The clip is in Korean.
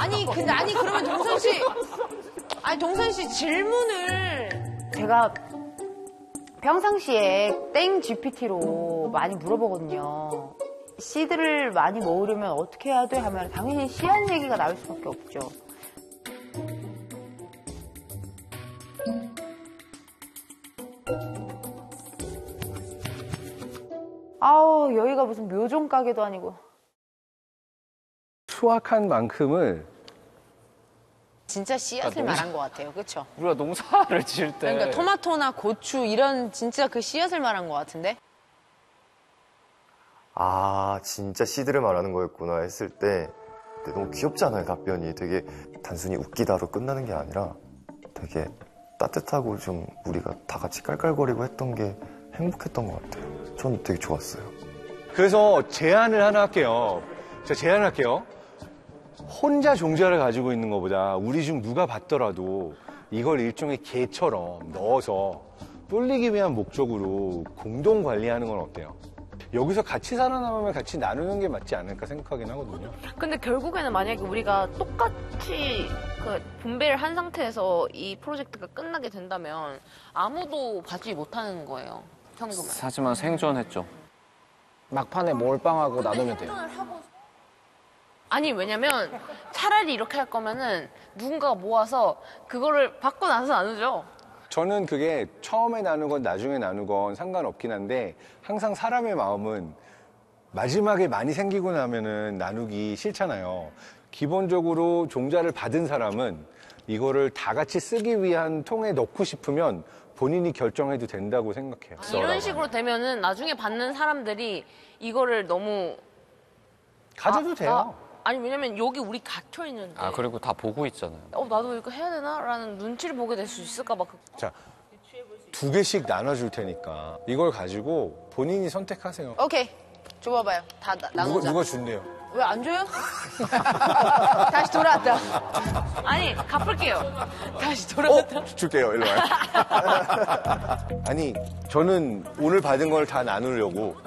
아니 그러면 동선 씨 질문을 제가 평상시에 땡 GPT로 많이 물어보거든요. 씨들을 많이 모으려면 어떻게 해야 돼? 하면 당연히 씨앗 얘기가 나올 수밖에 없죠. 아우, 여기가 무슨 묘종 가게도 아니고. 수확한 만큼을 진짜 씨앗을 말한 것 같아요. 그렇죠? 우리가 농사를 지을 때. 그러니까 토마토나 고추 이런 진짜 그 씨앗을 말한 것 같은데? 아, 진짜 씨들을 말하는 거였구나 했을 때 너무 귀엽지 않아요, 답변이. 되게 단순히 웃기다로 끝나는 게 아니라 되게 따뜻하고 좀 우리가 다 같이 깔깔거리고 했던 게 행복했던 것 같아요. 전 되게 좋았어요. 그래서 제안을 하나 할게요. 제가 제안할게요. 혼자 종자를 가지고 있는 것보다 우리 중 누가 봤더라도 이걸 일종의 개처럼 넣어서 불리기 위한 목적으로 공동 관리하는 건 어때요? 여기서 같이 살아남으면 같이 나누는 게 맞지 않을까 생각하긴 하거든요. 근데 결국에는 만약에 우리가 똑같이 그 분배를 한 상태에서 이 프로젝트가 끝나게 된다면 아무도 받지 못하는 거예요, 현금을. 하지만 생존했죠. 막판에 몰빵하고 나누면 돼요. 아니, 왜냐면 차라리 이렇게 할 거면은 누군가가 모아서 그거를 받고 나서 나누죠. 저는 그게 처음에 나누건 나중에 나누건 상관없긴 한데 항상 사람의 마음은 마지막에 많이 생기고 나면은 나누기 싫잖아요. 기본적으로 종자를 받은 사람은 이거를 다 같이 쓰기 위한 통에 넣고 싶으면 본인이 결정해도 된다고 생각해요. 이런 식으로 되면은 나중에 받는 사람들이 이거를 너무 가져도 돼요. 아니, 왜냐면 여기 우리 갇혀 있는데. 아, 그리고 다 보고 있잖아요. 나도 이거 해야 되나? 라는 눈치를 보게 될 수 있을까 봐. 자, 2개씩 나눠줄 테니까 이걸 가지고 본인이 선택하세요. 오케이. 줘봐봐요. 다 나누자. 누가 준대요? 왜 안 줘요? 다시 돌아왔다. 아니, 갚을게요. 다시 돌아왔다. 줄게요. 일로 와요. 아니, 저는 오늘 받은 걸 다 나누려고